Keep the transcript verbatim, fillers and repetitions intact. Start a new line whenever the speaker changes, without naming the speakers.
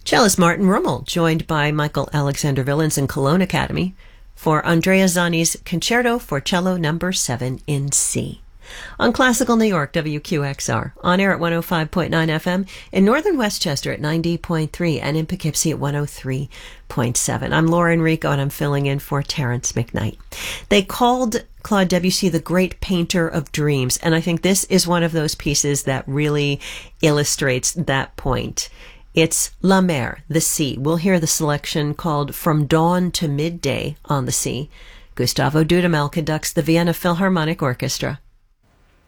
Cellist Martin Rummel, joined by Michael Alexander Villens and Cologne Academy for Andrea Zani's Concerto for Cello Number seven in C. On Classical New York, W Q X R, on air at one oh five point nine F M, in northern Westchester at ninety point three, and in Poughkeepsie at one oh three point seven. I'm Laura Enrico, and I'm filling in for Terrence McKnight. They called Claude Debussy the great painter of dreams, and I think this is one of those pieces that really illustrates that point. It's La Mer, the sea. We'll hear the selection called From Dawn to Midday on the Sea. Gustavo Dudamel conducts the Vienna Philharmonic Orchestra.